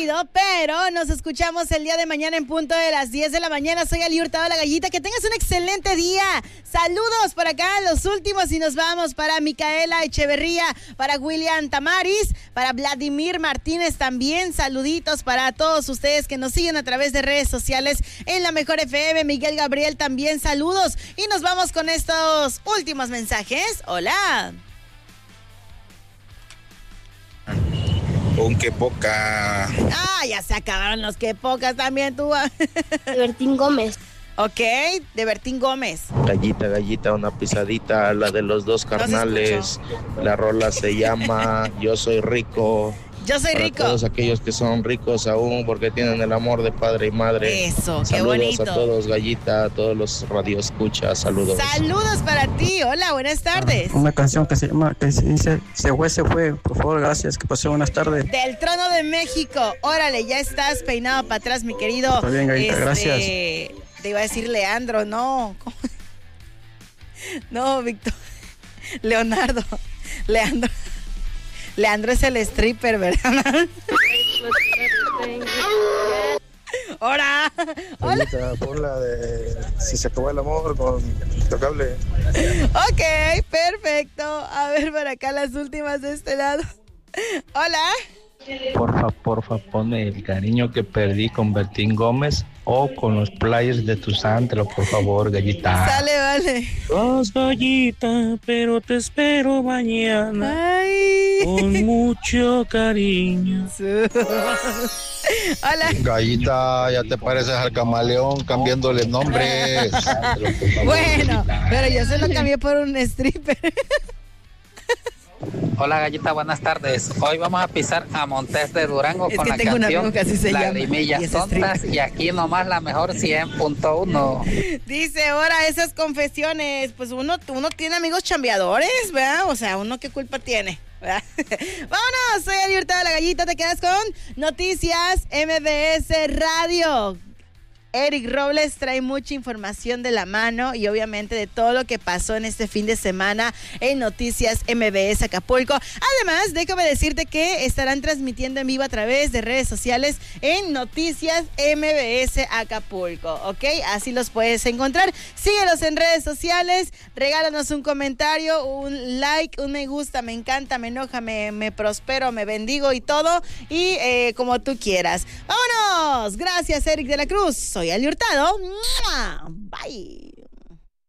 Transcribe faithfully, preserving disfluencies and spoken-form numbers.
rápido, pero nos escuchamos el día de mañana en punto de las diez de la mañana. Soy Ali Hurtado, la gallita. Que tengas un excelente día. Saludos por acá, los últimos, y nos vamos para Micaela Echeverría, para William Tamaris, para Vladimir Martínez también. Saluditos para todos ustedes que nos siguen a través de redes sociales en La Mejor F M. Miguel Gabriel también, saludos. Y nos vamos con estos últimos mensajes. Hola. Un que poca. Ah, ya se acabaron los que pocas también tú. De Bertín Gómez. Ok, de Bertín Gómez. Gallita, gallita, una pisadita, la de los dos carnales. La rola se llama Yo Soy Rico. Yo soy Para rico. todos aquellos que son ricos aún porque tienen el amor de padre y madre. Eso, qué saludos bonito. a todos, gallita, a todos los radioescuchas, saludos. Saludos para ti. Hola, buenas tardes. Una canción que se llama, que se dice, se fue, se fue. Por favor, gracias, que pasó buenas tardes. Del Trono de México. Órale, ya estás peinado para atrás, mi querido. Está bien, gallita, este, gracias. Te iba a decir Leandro, no. ¿Cómo? No, Víctor. Leonardo. Leandro. Leandro es el stripper, ¿verdad? Hola. Hola. Por la de Si se acabó el amor con Intocable. Ok, perfecto. A ver, por acá las últimas de este lado. Hola. Porfa, porfa, pone El cariño que perdí con Bertín Gómez o con los players de tu Santro, por favor, gallita. Sale, vale. Vas, gallita, pero te espero mañana. Ay. Con mucho cariño. Hola. Gallita, ya te pareces al camaleón cambiándole nombres. Bueno, pero yo se lo cambié por un stripper. Hola gallita, buenas tardes. Hoy vamos a pisar a Montes de Durango Es con que la tengo un amigo canción que así se llama, y Lagrimillas es Tontas stripper. y aquí nomás la mejor cien punto uno. Dice, ahora esas confesiones, pues uno, uno tiene amigos chambeadores, ¿verdad? O sea, uno qué culpa tiene, ¿verdad? Vámonos, soy Ali Hurtado, la gallita, te quedas con Noticias M B S Radio. Eric Robles trae mucha información de la mano y obviamente de todo lo que pasó en este fin de semana en Noticias M B S Acapulco. Además, déjame decirte que estarán transmitiendo en vivo a través de redes sociales en Noticias M B S Acapulco, ¿ok? Así los puedes encontrar. Síguelos en redes sociales, regálanos un comentario, un like, un me gusta, me encanta, me enoja, me, me prospero, me bendigo y todo, y eh, como tú quieras. ¡Vámonos! Gracias, Eric de la Cruz. Soy Ali Hurtado. ¡Mua! Bye.